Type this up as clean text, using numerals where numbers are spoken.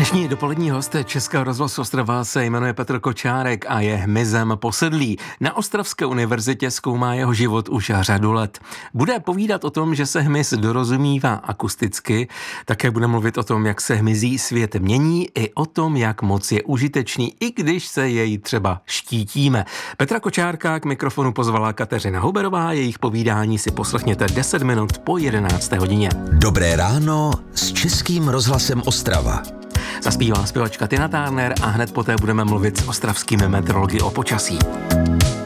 Dnešní dopolední host Českého rozhlasu Ostrava se jmenuje Petr Kočárek a je hmyzem posedlý. Na Ostravské univerzitě zkoumá jeho život už řadu let. Bude povídat o tom, že se hmyz dorozumívá akusticky, také bude mluvit o tom, jak se hmyzí svět mění, i o tom, jak moc je užitečný, i když se jej třeba štítíme. Petra Kočárka k mikrofonu pozvala Kateřina Huberová, jejich povídání si poslechněte 10 minut po 11. hodině. Dobré ráno s Českým rozhlasem Ostrava. Zaspívá zpěvačka Tina Turner a hned poté budeme mluvit s ostravskými meteorology o počasí.